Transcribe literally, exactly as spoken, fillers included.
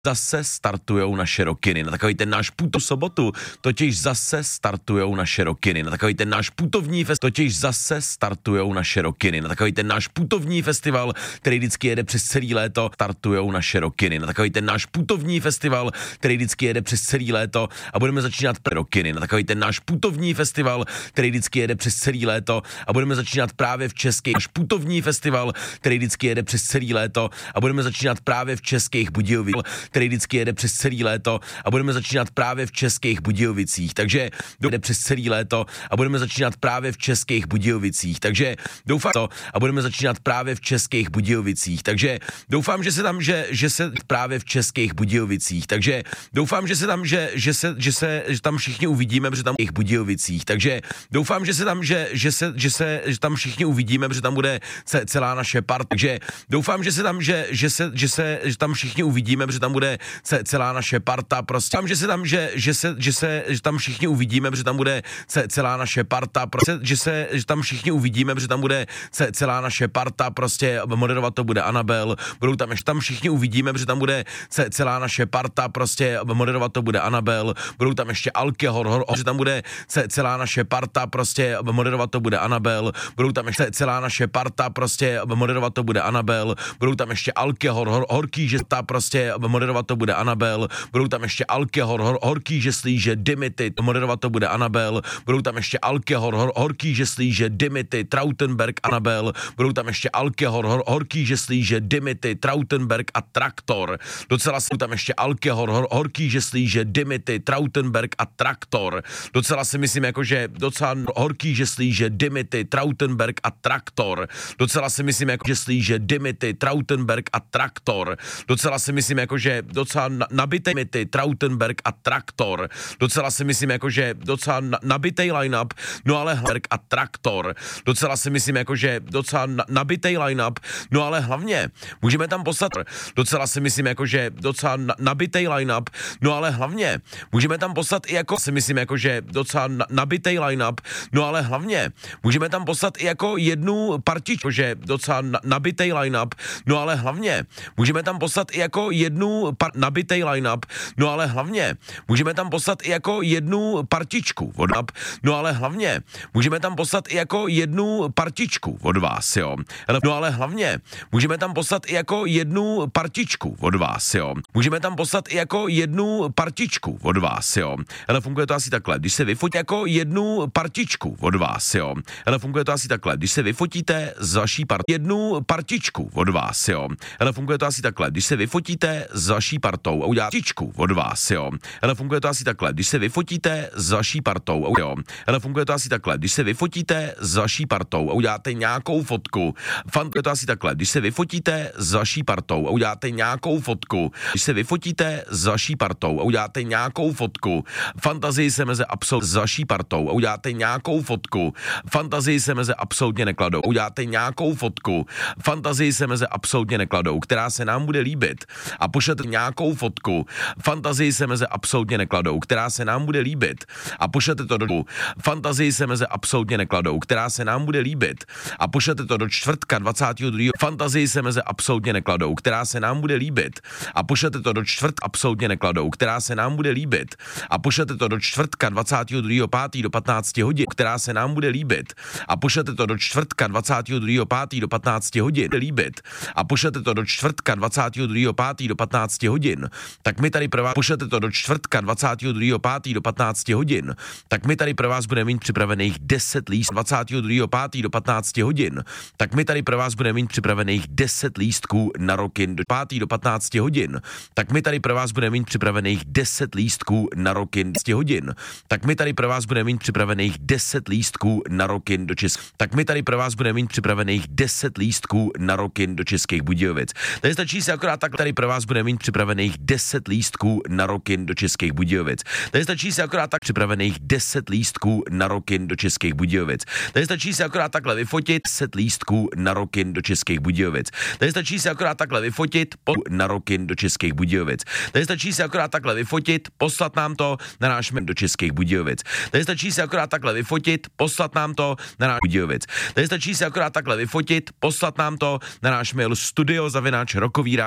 Zase startujou naše rokiny na takový ten náš puto sobotu, totiž zase startujou naše rokiny na takový ten náš putovní fest, totiž zase startujou naše rokiny na takový ten náš putovní festival, který vždycky jede přes celý léto, startujou naše rokiny na takový ten náš putovní festival, který vždycky jede přes celý léto a budeme začínat rokiny na takový ten náš putovní festival, který vždycky jede přes celý léto a budeme začínat právě v českých náš putovní festival, který vždycky jede přes celý léto a budeme začínat právě v českých Budějovicích, který vždycky jede přes celý léto a budeme začínat právě v českých Budějovicích. Takže jede přes celý léto a budeme začínat právě v českých Budějovicích. Takže doufám to a budeme začínat právě v českých Budějovicích. Takže doufám, že se tam že že se právě v českých Budějovicích. Takže doufám, že se tam že že se že se že tam všichni uvidíme, protože tam v těch Budějovicích. Takže doufám, že se tam že že se že se že tam všichni uvidíme, protože tam bude celá naše parta. Takže doufám, že se tam že že se že se že tam všichni uvidíme, protože tam bude celá naše parta, prostě tam, že se tam, že, že se, že se, že tam všichni uvidíme, protože tam bude celá naše parta, prostě, že se, že tam všichni uvidíme, protože tam bude celá naše parta, prostě moderovat to bude Anabel, budou tam ještě tam všichni uvidíme, protože tam bude celá naše parta, prostě moderovat to bude Anabel, budou tam ještě Alky, hor, hor, že tam bude celá naše parta, prostě moderovat to bude Anabel, budou tam ještě celá naše parta, prostě moderovat to bude Anabel, budou tam ještě Alky, hor, hor, horký, že ta prostě moderovat to bude Anabel, budou tam ještě Alky, hor, hor, horký, že slíže Dimity, moderovat to bude Anabel, budou tam ještě Alky, hor, hor, horký, že slíže Dimity, Trautenberg, Anabel, budou tam ještě Alky, hor, hor, horký, že slíže Dimity, Trautenberg a Traktor. Docela jsou tam ještě Alky, hor, hor, horký, že slíže Dimity, Trautenberg a Traktor. Docela si myslím, jako, že docela horký, že slíže Dimity, Trautenberg a Traktor. Docela si myslím, jako, že slíže Dimity, Trautenberg a Traktor. Docela si myslím, jako, že docela nabitej mity, Trautenberg a Traktor. Docela si myslím, jako, že docela nabitej line-up, no ale Herk a Traktor. Docela si myslím, jako, že docela nabitej line-up, no ale hlavně můžeme tam poslat. Docela si myslím, jako, že docela nabitej line-up, no ale hlavně můžeme tam poslat i jako, si myslím, jako, že docela nabitej line-up, no ale hlavně můžeme tam poslat i jako jednu partičku, že docela nabitej line-up, no ale hlavně můžeme tam poslat i jako jednu par- nabitej line-up, no ale hlavně můžeme tam poslat i jako jednu partičku od vás, no ale hlavně můžeme tam poslat i jako jednu partičku od vás, jo. No ale hlavně můžeme tam poslat i jako jednu partičku od vás, jo. Můžeme tam poslat i jako jednu partičku od vás, jo. Ale funguje to asi takhle, když se vyfotí jako jednu partičku od vás, jo. Ale funguje to asi takhle, když se vyfotíte z vaší part jednu partičku od vás, jo. Ale funguje to asi takhle, když se vyfotíte z vaší partou a uděláte partičku od vás, jo. Ale funguje to asi takhle, když se vyfotíte s vaší partou, jo. Ale funguje to asi takhle, když se vyfotíte s vaší partou a uděláte nějakou fotku. Funguje to asi takhle, když se vyfotíte s vaší partou a uděláte nějakou fotku. Když se vyfotíte s vaší partou a uděláte nějakou fotku. Fantazii se meze absolutně s vaší partou a uděláte nějakou fotku. Fantazii se meze absolutně nekladou. Uděláte nějakou fotku. Fantazii se meze absolutně nekladou, která se nám bude líbit. A pošlete nějakou fotku. Fantazii se meze absolutně nekladou, která se nám bude líbit. A pošlete to do Fantazii se meze absolutně nekladou, která se nám bude líbit. A pošlete to do čtvrtka dvacátého druhého Fantazii se meze absolutně nekladou, která se nám bude líbit. A pošlete to do čtvrtka absolutně nekladou, která se nám bude líbit. A pošlete to do čtvrtka dvacátého druhého pátého do patnácti hodin, která se nám bude líbit. A pošlete to do čtvrtka dvacátého druhého pátého do patnácti hodin líbit. A pošlete to do čtvrtka dvacátého druhého pátého do patnácti hodin. Tak my tady pro vás pošlete to do čtvrtka dvacátého druhého pátého do patnácti hodin. Tak my tady pro vás budeme mít připravených deset lístků dvacátého druhého pátého do patnácti hodin. Tak my tady pro vás budeme mít připravených deset lístků na rokin do pátého do patnácti hodin. Tak my tady pro vás budeme mít připravených deset lístků na rokin do hodin. Tak my tady pro vás budeme mít připravených deset lístků na rokin do Česk. Tak my tady pro vás budeme mít připravených deset lístků na rokin do Českých Budějovic. Tady stačí se akorát tak, tady pro vás budeme mít připravených deset lístků na rokin do Českých Budějovic. Tady stačí se akorát tak připravených deset lístků na rokin do Českých Budějovic. Tady stačí se akorát takhle vyfotit deset lístků na rokin do Českých Budějovic. Tady stačí se akorát takhle vyfotit po na rokin do Českých Budějovic. Tady stačí se akorát takhle vyfotit, poslat nám to na náš mail do Českých Budějovic. Tady stačí se akorát takhle vyfotit, poslat nám to na náš Budějovic. Tady stačí se akorát takhle vyfotit, poslat nám to na náš mail studio zavináč rokový